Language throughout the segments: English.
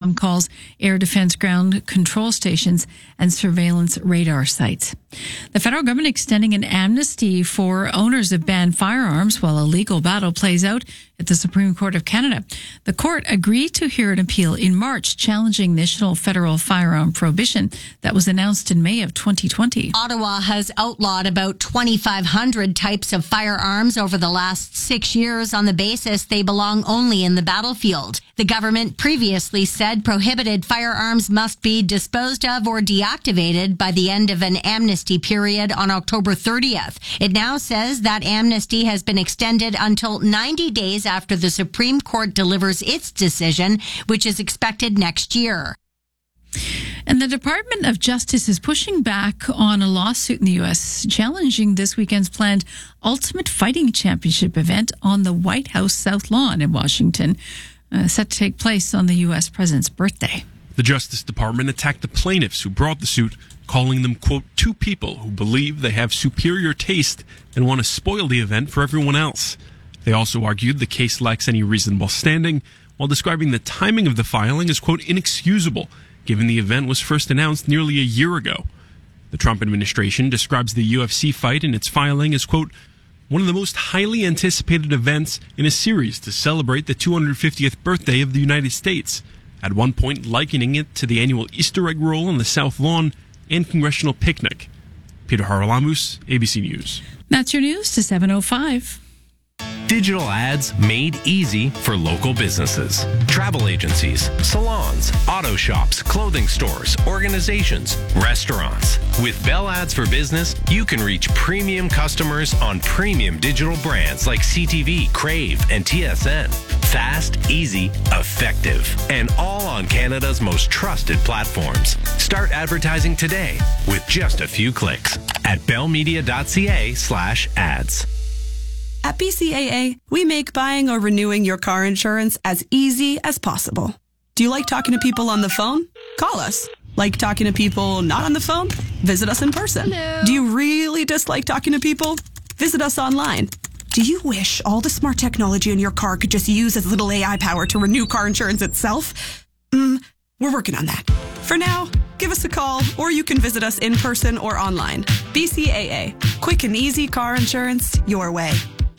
SATCOM calls, air defense ground control stations, and surveillance radar sites. The federal government extending an amnesty for owners of banned firearms while a legal battle plays out at the Supreme Court of Canada. The court agreed to hear an appeal in March challenging national federal firearm prohibition that was announced in May of 2020. Ottawa has outlawed about 2,500 types of firearms over the last 6 years on the basis they belong only in the battlefield. The government previously said prohibited firearms must be disposed of or deactivated by the end of an amnesty period on October 30th. It now says that amnesty has been extended until 90 days after the Supreme Court delivers its decision, which is expected next year. And the Department of Justice is pushing back on a lawsuit in the U.S. challenging this weekend's planned Ultimate Fighting Championship event on the White House South Lawn in Washington, set to take place on the U.S. President's birthday. The Justice Department attacked the plaintiffs who brought the suit, calling them, quote, two people who believe they have superior taste and want to spoil the event for everyone else. They also argued the case lacks any reasonable standing, while describing the timing of the filing as, quote, inexcusable, given the event was first announced nearly a year ago. The Trump administration describes the UFC fight in its filing as, quote, one of the most highly anticipated events in a series to celebrate the 250th birthday of the United States, at one point likening it to the annual Easter egg roll on the South Lawn and congressional picnic. Peter Haralamus, ABC News. That's your news to 7:05. Digital ads made easy for local businesses. Travel agencies, salons, auto shops, clothing stores, organizations, restaurants. With Bell Ads for Business, you can reach premium customers on premium digital brands like CTV, Crave, and TSN. Fast, easy, effective, and all on Canada's most trusted platforms. Start advertising today with just a few clicks at bellmedia.ca/ads. At BCAA, we make buying or renewing your car insurance as easy as possible. Do you like talking to people on the phone? Call us. Like talking to people not on the phone? Visit us in person. Hello. Do you really dislike talking to people? Visit us online. Do you wish all the smart technology in your car could just use as little AI power to renew car insurance itself? We're working on that. For now, give us a call, or you can visit us in person or online. BCAA. Quick and easy car insurance your way.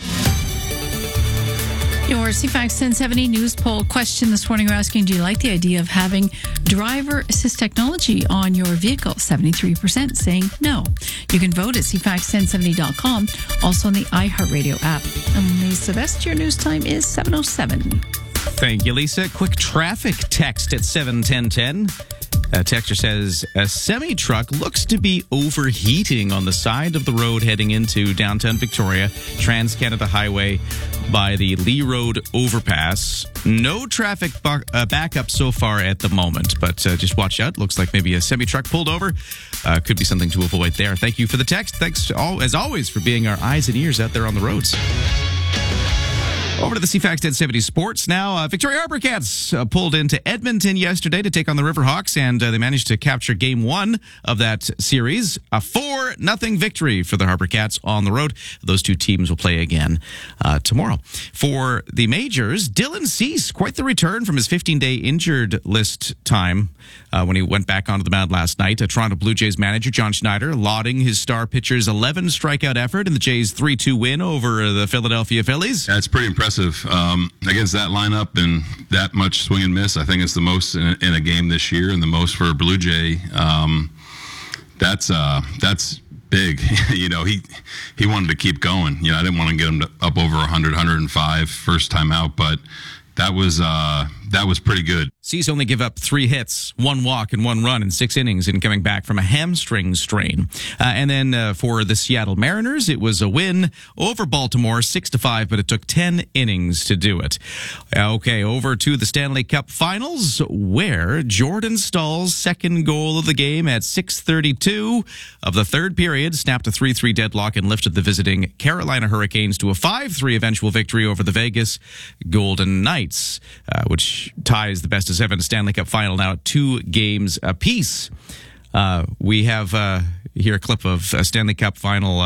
Your CFAX 1070 news poll question this morning, we're asking, do you like the idea of having driver assist technology on your vehicle? 73% saying no. You can vote at cfax1070.com, also on the iHeartRadio app. And Lisa Best, your news time is 7:07. Thank you, Lisa. Quick traffic text at 7:10. A texter says, a semi-truck looks to be overheating on the side of the road heading into downtown Victoria, Trans-Canada Highway by the Lee Road overpass. No traffic backup so far at the moment, but just watch out. Looks like maybe a semi-truck pulled over. Could be something to avoid there. Thank you for the text. Thanks, as always, for being our eyes and ears out there on the roads. Over to the CFAX 1070 Sports now. Victoria Harbour Cats pulled into Edmonton yesterday to take on the Riverhawks, and they managed to capture Game 1 of that series. A 4-0 victory for the Harbour Cats on the road. Those two teams will play again tomorrow. For the majors, Dylan Cease, quite the return from his 15-day injured list time when he went back onto the mound last night. Toronto Blue Jays manager John Schneider lauding his star pitcher's 11 strikeout effort in the Jays' 3-2 win over the Philadelphia Phillies. That's pretty impressive. Against that lineup and that much swing and miss, I think it's the most in a game this year and the most for a Blue Jay. That's big. You know, he wanted to keep going. You know, I didn't want to get him up over 100, 105 first time out, but that was pretty good. Cease only give up 3 hits, 1 walk, and 1 run in 6 innings in coming back from a hamstring strain. And then for the Seattle Mariners, it was a win over Baltimore, 6-5, but it took 10 innings to do it. Okay, over to the Stanley Cup Finals, where Jordan Staal's second goal of the game at 6:32 of the third period snapped a 3-3 deadlock and lifted the visiting Carolina Hurricanes to a 5-3 eventual victory over the Vegas Golden Knights, which ties the best of 7 Stanley Cup final now at 2 games apiece. We have here a clip of a Stanley Cup final,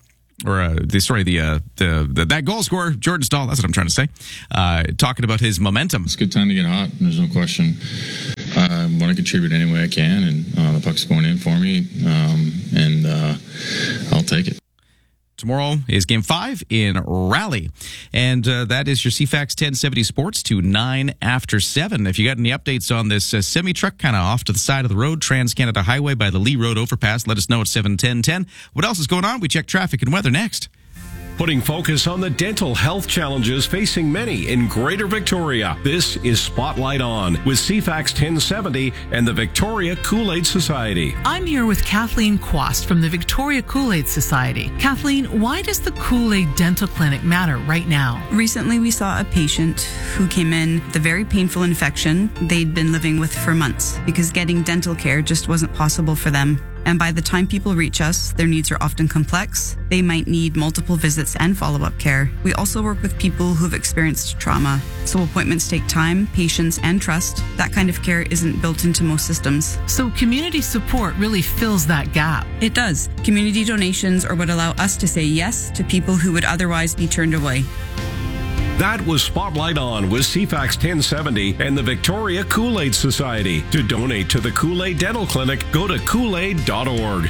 that goal scorer, Jordan Staal, that's what I'm trying to say, talking about his momentum. It's a good time to get hot, there's no question. want to contribute any way I can, and the puck's going in for me, and I'll take it. Tomorrow is Game 5 in Raleigh. And that is your CFAX 1070 Sports to 9 after 7. If you got any updates on this semi-truck kind of off to the side of the road, Trans-Canada Highway by the Lee Road overpass, let us know at 71010. What else is going on? We check traffic and weather next. Putting focus on the dental health challenges facing many in Greater Victoria. This is Spotlight On with CFAX 1070 and the Victoria Kool-Aid Society. I'm here with Kathleen Quast from the Victoria Kool-Aid Society. Kathleen, why does the Kool-Aid Dental Clinic matter right now? Recently, we saw a patient who came in with a very painful infection they'd been living with for months because getting dental care just wasn't possible for them. And by the time people reach us, their needs are often complex. They might need multiple visits and follow-up care. We also work with people who've experienced trauma. So appointments take time, patience, and trust. That kind of care isn't built into most systems. So community support really fills that gap. It does. Community donations are what allow us to say yes to people who would otherwise be turned away. That was Spotlight On with CFAX 1070 and the Victoria Kool-Aid Society. To donate to the Kool-Aid Dental Clinic, go to koolaid.org.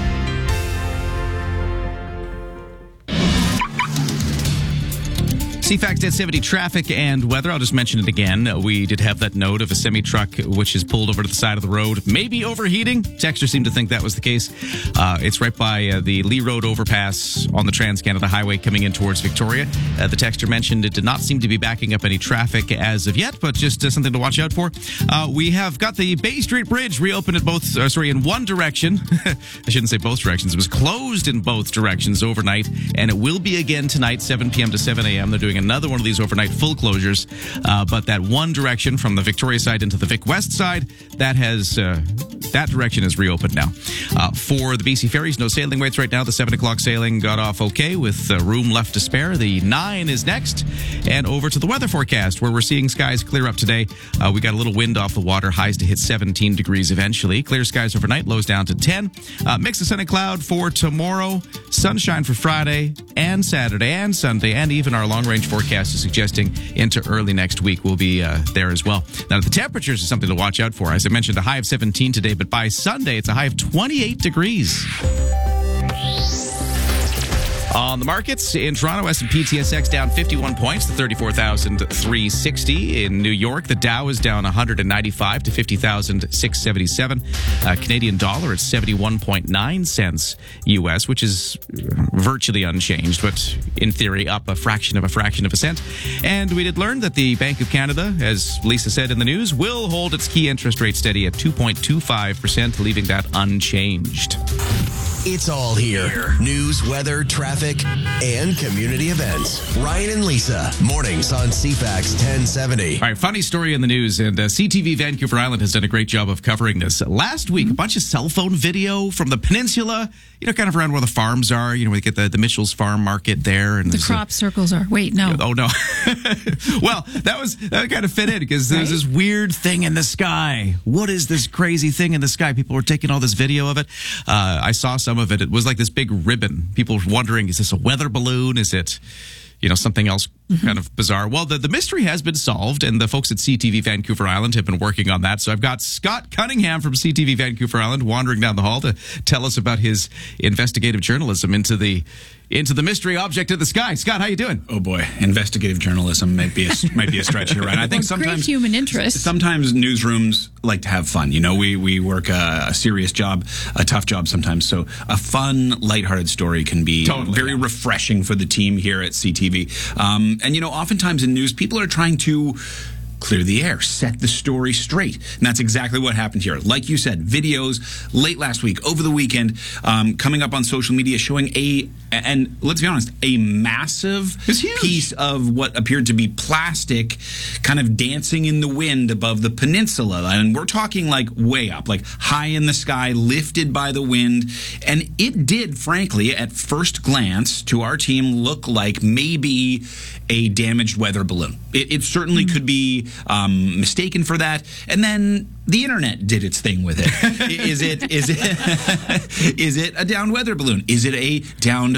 CFAX 1070 traffic and weather. I'll just mention it again. We did have that note of a semi-truck which is pulled over to the side of the road, maybe overheating. Texter seemed to think that was the case. It's right by the Lee Road overpass on the Trans-Canada Highway coming in towards Victoria. The texter mentioned it did not seem to be backing up any traffic as of yet, but just something to watch out for. We have got the Bay Street Bridge reopened in one direction. I shouldn't say both directions. It was closed in both directions overnight, and it will be again tonight, 7 p.m. to 7 a.m. They're doing another one of these overnight full closures, but that one direction from the Victoria side into the Vic West side, that direction is reopened now. For the BC Ferries, no sailing waits right now. The 7 o'clock sailing got off okay with room left to spare. The 9 is next. And over to the weather forecast, where we're seeing skies clear up today. We got a little wind off the water, highs to hit 17 degrees eventually. Clear skies overnight, lows down to 10. Mix of sun and cloud for tomorrow. Sunshine for Friday and Saturday and Sunday, and even our long-range forecast is suggesting into early next week we'll be there as well. Now, the temperatures is something to watch out for. As I mentioned, a high of 17 today, but by Sunday, it's a high of 28 degrees. On the markets, in Toronto, S&P TSX down 51 points to 34,360. In New York, the Dow is down 195 to 50,677. Canadian dollar at 71.9 cents U.S., which is virtually unchanged, but in theory up a fraction of a cent. And we did learn that the Bank of Canada, as Lisa said in the news, will hold its key interest rate steady at 2.25%, leaving that unchanged. It's all here. News, weather, traffic, and community events. Ryan and Lisa, mornings on CFAX 1070. All right, funny story in the news, and CTV Vancouver Island has done a great job of covering this. Last week, a bunch of cell phone video from the peninsula, kind of around where the farms are, where you get the Mitchell's Farm Market there. And the crop circles are. Wait, no. Oh, no. Well, that kind of fit in because there's this weird thing in the sky. What is this crazy thing in the sky? People were taking all this video of it. I saw some of it. It was like this big ribbon. People were wondering, is this a weather balloon? Is it, something else kind of bizarre? Well, the mystery has been solved, and the folks at CTV Vancouver Island have been working on that. So I've got Scott Cunningham from CTV Vancouver Island wandering down the hall to tell us about his investigative journalism into the mystery object in the sky. Scott, how you doing? Oh boy, investigative journalism might be a stretch here, right? I think sometimes great human interest. Sometimes newsrooms like to have fun. We work a serious job, a tough job sometimes. So a fun, lighthearted story can be very refreshing for the team here at CTV. And oftentimes in news, people are trying to clear the air, set the story straight. And that's exactly what happened here. Like you said, videos late last week, over the weekend, coming up on social media showing and let's be honest, a massive piece of what appeared to be plastic kind of dancing in the wind above the peninsula. And we're talking like way up, like high in the sky, lifted by the wind. And it did, frankly, at first glance to our team look like maybe a damaged weather balloon. It certainly could be mistaken for that. And then the internet did its thing with it. Is it a downed weather balloon? Is it a downed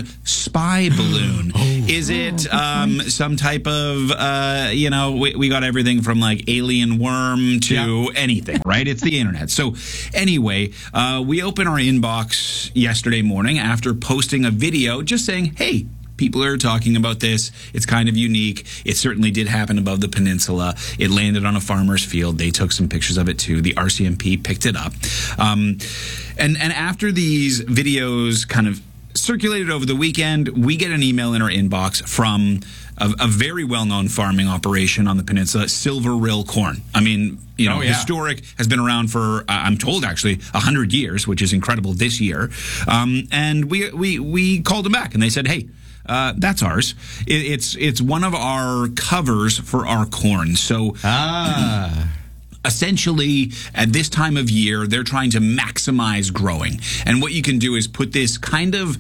spy balloon. Is it some type of, we got everything from like alien worm to anything, right? It's the internet. So anyway, we opened our inbox yesterday morning after posting a video just saying, hey, people are talking about this. It's kind of unique. It certainly did happen above the peninsula. It landed on a farmer's field. They took some pictures of it too. The RCMP picked it up. And after these videos kind of circulated over the weekend, we get an email in our inbox from a very well-known farming operation on the peninsula, Silver Rill Corn. I mean, historic, has been around for, I'm told, actually, 100 years, which is incredible this year. And we called them back, and they said, hey, that's ours. It's one of our covers for our corn. So, essentially, at this time of year, they're trying to maximize growing. And what you can do is put this kind of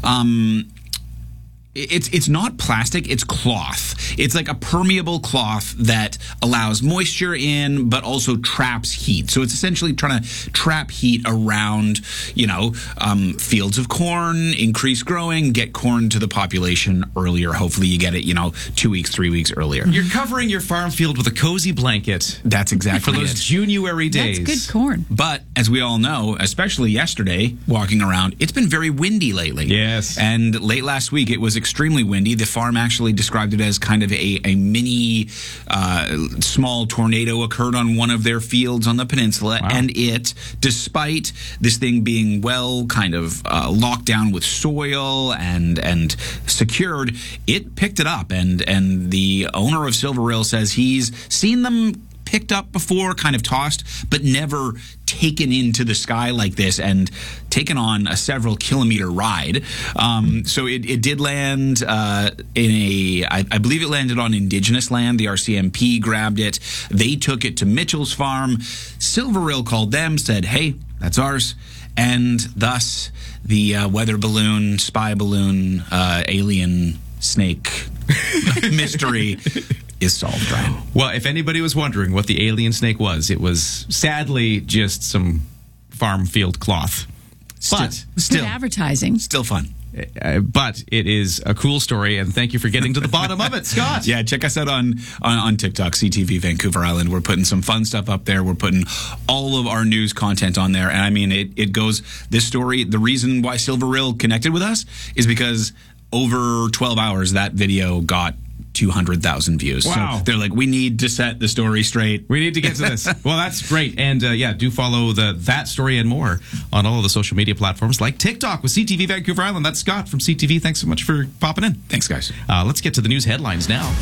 It's not plastic, it's cloth. It's like a permeable cloth that allows moisture in, but also traps heat. So it's essentially trying to trap heat around, fields of corn, increase growing, get corn to the population earlier. Hopefully you get it, 2 weeks, 3 weeks earlier. You're covering your farm field with a cozy blanket. That's exactly for those January days. That's good corn. But as we all know, especially yesterday, walking around, it's been very windy lately. Yes. And late last week, it was extremely windy. The farm actually described it as kind of a mini small tornado occurred on one of their fields on the peninsula. Wow. And it, despite this thing being kind of locked down with soil and secured, it picked it up. And the owner of Silver Rill says he's seen them picked up before, kind of tossed, but never taken into the sky like this and taken on a several kilometer ride. So it did land I believe it landed on Indigenous land. The RCMP grabbed it. They took it to Mitchell's farm. Silver Rill called them, said, hey, that's ours. And thus the weather balloon, spy balloon, alien snake mystery is solved, right? Well, if anybody was wondering what the alien snake was, it was sadly just some farm field cloth. But still advertising. Still fun. But it is a cool story, and thank you for getting to the bottom of it, Scott. Yeah, check us out on TikTok, CTV Vancouver Island. We're putting some fun stuff up there. We're putting all of our news content on there. And I mean, it goes, this story, the reason why Silver Rill connected with us is because over 12 hours, that video got 200,000 views. Wow. So they're like, we need to set the story straight. We need to get to this. Well, that's great. And do follow that story and more on all of the social media platforms like TikTok with CTV Vancouver Island. That's Scott from CTV. Thanks so much for popping in. Thanks, guys. Let's get to the news headlines now.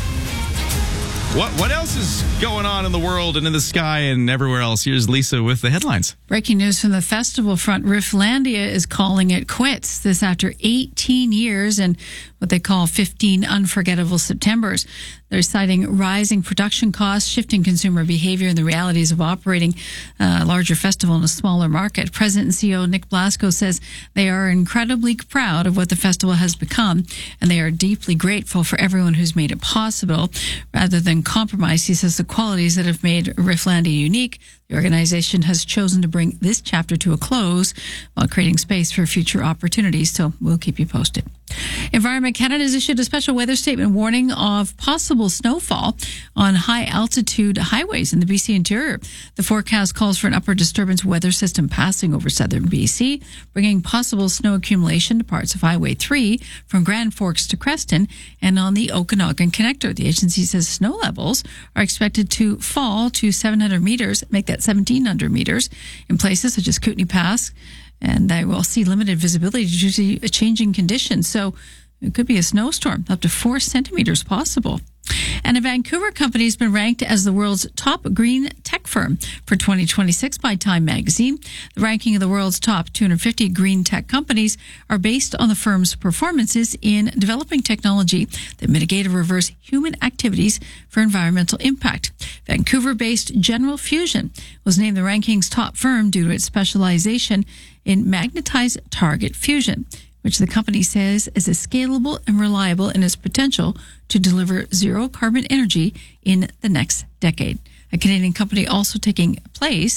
What else is going on in the world and in the sky and everywhere else? Here's Lisa with the headlines. Breaking news from the festival front. Rifflandia is calling it quits. This after 18 years and what they call 15 unforgettable Septembers. They're citing rising production costs, shifting consumer behavior, and the realities of operating a larger festival in a smaller market. President and CEO Nick Blasco says they are incredibly proud of what the festival has become, and they are deeply grateful for everyone who's made it possible. Rather than compromise, he says the qualities that have made Rifflandia unique, the organization has chosen to bring this chapter to a close while creating space for future opportunities. So we'll keep you posted. Environment Canada has issued a special weather statement warning of possible snowfall on high-altitude highways in the BC interior. The forecast calls for an upper disturbance weather system passing over southern BC, bringing possible snow accumulation to parts of Highway 3 from Grand Forks to Creston and on the Okanagan Connector. The agency says snow levels are expected to fall to 700 meters, make that 1,700 meters in places such as Kootenay Pass, and they will see limited visibility due to changing conditions. So it could be a snowstorm, up to 4 centimeters possible. And a Vancouver company has been ranked as the world's top green tech firm for 2026 by Time magazine. The ranking of the world's top 250 green tech companies are based on the firm's performances in developing technology that mitigate or reverse human activities for environmental impact. Vancouver-based General Fusion was named the ranking's top firm due to its specialization in magnetized target fusion, which the company says is scalable and reliable in its potential to deliver zero carbon energy in the next decade. A Canadian company also taking place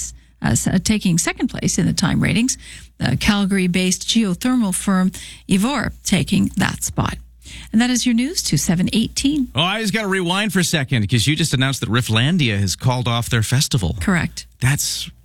taking second place in the time ratings. The Calgary-based geothermal firm Ivor taking that spot. And that is your news to 7:18. Oh, I just got to rewind for a second because you just announced that Rifflandia has called off their festival. Correct. That's